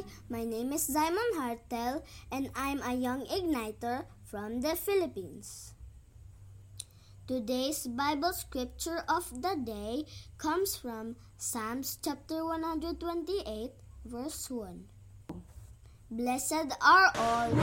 my name is Simon Hartel and I'm a young igniter from the Philippines. Today's Bible scripture of the day comes from Psalms chapter 128, verse 1. Blessed are all